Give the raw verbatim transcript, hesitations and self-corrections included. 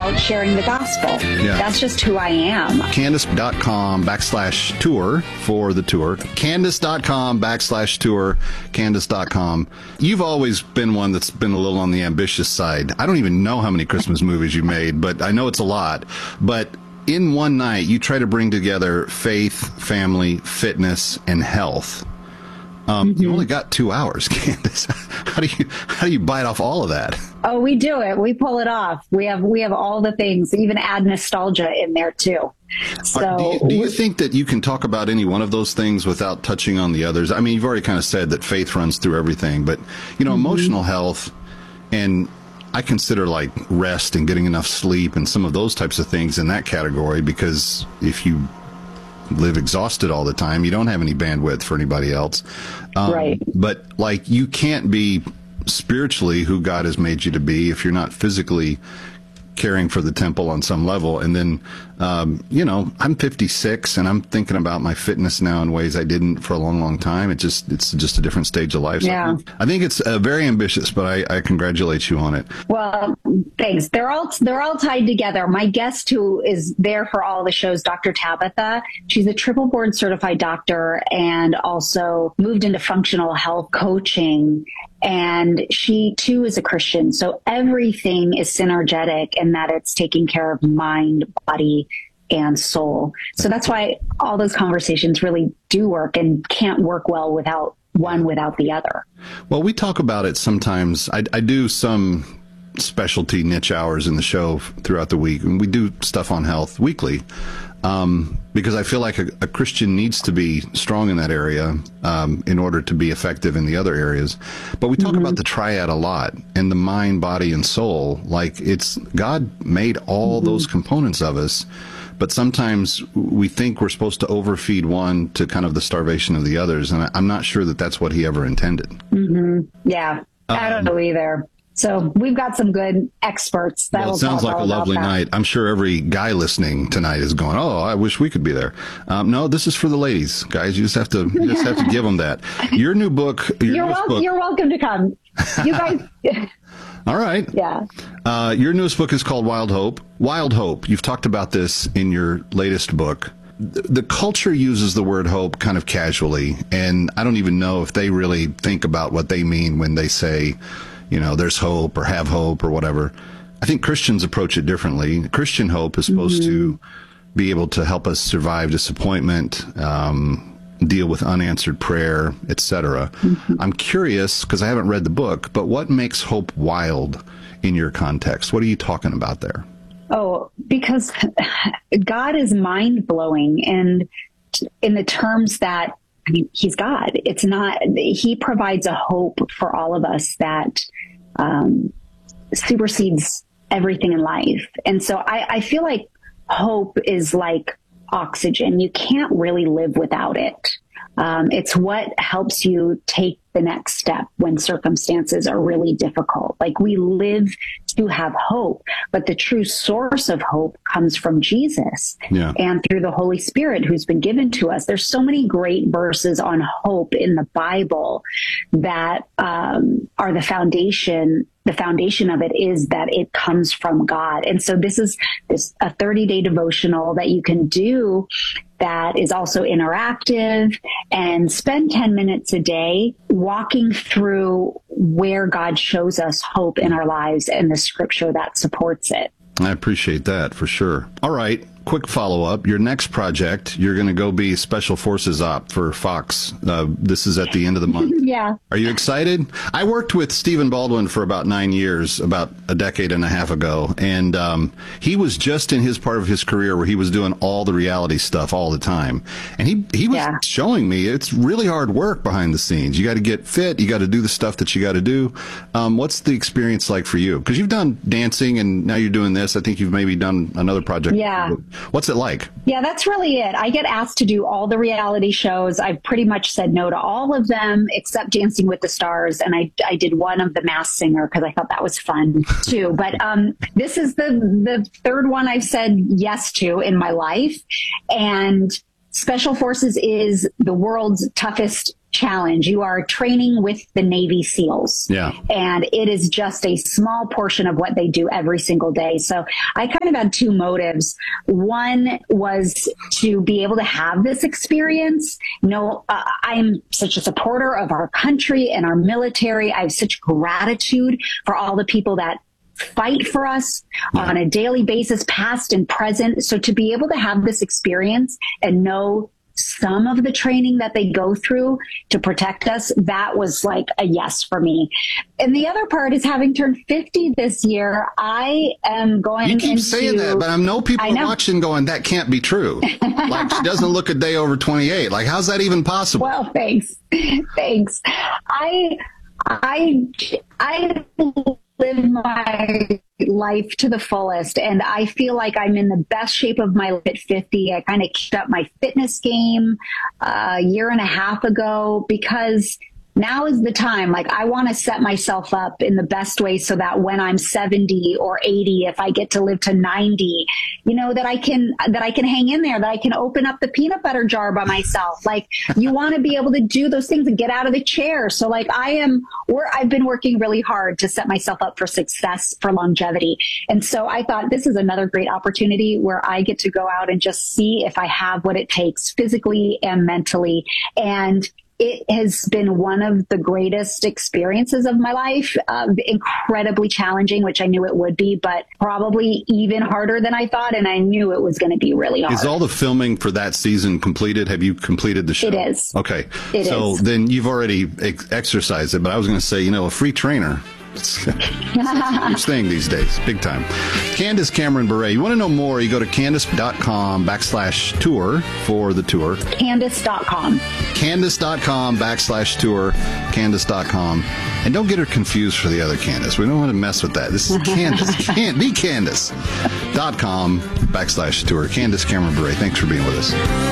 about sharing the gospel. Yeah. That's just who I am. Candace.com backslash tour for the tour. Candace.com backslash tour. Candace.com. You've always been one that's been a little on the ambitious side. I don't even know how many Christmas movies you made, but I know it's a lot. But in one night, you try to bring together faith, family, fitness, and health. Um, mm-hmm. You only got two hours, Candace. How do you how do you bite off all of that? Oh, we do it. We pull it off. We have we have all the things. Even add nostalgia in there too. So, Are, do, you, do you think that you can talk about any one of those things without touching on the others? I mean, you've already kind of said that faith runs through everything, but you know, mm-hmm. emotional health, and I consider like rest and getting enough sleep and some of those types of things in that category, because if you live exhausted all the time, you don't have any bandwidth for anybody else. Um, right. But like, you can't be spiritually who God has made you to be if you're not physically caring for the temple on some level. And then, um, you know, I'm fifty-six and I'm thinking about my fitness now in ways I didn't for a long, long time. It just, it's just a different stage of life. So yeah. I think, I think it's uh, very ambitious, but I, I congratulate you on it. Well, thanks. They're all, they're all tied together. My guest who is there for all the shows, Doctor Tabitha, she's a triple board certified doctor and also moved into functional health coaching. And she too is a Christian. So everything is synergetic in that it's taking care of mind, body, and soul. So that's why all those conversations really do work and can't work well without one without the other. Well, we talk about it sometimes. I, I do some specialty niche hours in the show throughout the week, and we do stuff on health weekly. Um, because I feel like a, a Christian needs to be strong in that area um, in order to be effective in the other areas. But we talk mm-hmm. about the triad a lot, and the mind, body, and soul. Like, it's God made all mm-hmm. those components of us, but sometimes we think we're supposed to overfeed one to kind of the starvation of the others, and I, I'm not sure that that's what He ever intended. Mm-hmm. Yeah, I don't um, know either. So we've got some good experts. That well, it sounds like a lovely night. I'm sure every guy listening tonight is going, "Oh, I wish we could be there." Um, no, this is for the ladies, guys. You just have to, you just have to give them that. Your new book. Your you're, wel- book, you're welcome to come. You guys. All right. Yeah. Uh, your newest book is called Wild Hope. Wild Hope. You've talked about this in your latest book. The culture uses the word hope kind of casually, and I don't even know if they really think about what they mean when they say, you know, there's hope or have hope or whatever. I think Christians approach it differently. Christian hope is supposed mm-hmm. to be able to help us survive disappointment, um, deal with unanswered prayer, et cetera. Mm-hmm. I'm curious, because I haven't read the book, but what makes hope wild in your context? What are you talking about there? Oh, because God is mind-blowing, and in the terms that, I mean, He's God. It's not, He provides a hope for all of us that um, supersedes everything in life. And so I, I feel like hope is like oxygen. You can't really live without it. Um, it's what helps you take the next step when circumstances are really difficult. Like, we live to have hope, but the true source of hope comes from Jesus yeah. and through the Holy Spirit who's been given to us. There's so many great verses on hope in the Bible that um, are the foundation. The foundation of it is that it comes from God. And so this is this a thirty-day devotional that you can do that is also interactive, and spend ten minutes a day walking through where God shows us hope in our lives and the scripture that supports it. I appreciate that for sure. All right. Quick follow-up. Your next project, you're going to go be Special Forces Op for Fox. Uh, this is at the end of the month. Yeah. Are you excited? I worked with Stephen Baldwin for about nine years, about a decade and a half ago, and um, he was just in his part of his career where he was doing all the reality stuff all the time. And he, he was yeah. showing me it's really hard work behind the scenes. You got to get fit. You got to do the stuff that you got to do. Um, what's the experience like for you? Because you've done dancing, and now you're doing this. I think you've maybe done another project. Yeah. What's it like? Yeah, that's really it. I get asked to do all the reality shows. I've pretty much said no to all of them except Dancing with the Stars. And I, I did one of The Masked Singer because I thought that was fun too. But um, this is the, the third one I've said yes to in my life. And Special Forces is the world's toughest challenge. You are training with the Navy SEALs. Yeah. And it is just a small portion of what they do every single day. So I kind of had two motives. One was to be able to have this experience. You know, uh, I'm such a supporter of our country and our military. I have such gratitude for all the people that fight for us yeah. on a daily basis, past and present. So to be able to have this experience and know some of the training that they go through to protect us, that was like a yes for me. And the other part is, having turned fifty this year, I am going You keep into, saying that, but I know people I know. are watching going, that can't be true. Like, she doesn't look a day over twenty-eight. Like, how's that even possible? Well, thanks. Thanks. I, I, I live my life to the fullest, and I feel like I'm in the best shape of my life at fifty. I kind of kicked up my fitness game uh, a year and a half ago, because now is the time. Like, I want to set myself up in the best way so that when I'm seventy or eighty, if I get to live to ninety, you know, that I can, that I can hang in there, that I can open up the peanut butter jar by myself. Like, you want to be able to do those things and get out of the chair. So like, I am, or I've been working really hard to set myself up for success, for longevity. And so I thought, this is another great opportunity where I get to go out and just see if I have what it takes physically and mentally. And it has been one of the greatest experiences of my life, uh, incredibly challenging, which I knew it would be, but probably even harder than I thought. And I knew it was going to be really hard. Is all the filming for that season completed? Have you completed the show? It is. Okay. It so is. then you've already ex- exercised it, but I was going to say, you know, a free trainer. It's a huge thing these days, big time. Candace Cameron Bure. You want to know more, you go to Candace.com backslash tour for the tour. Candace dot com. Candace.com backslash tour. Candace.com. And don't get her confused for the other Candace. We don't want to mess with that. This is Candace. Can- the Candace.com backslash tour. Candace Cameron Bure. Thanks for being with us.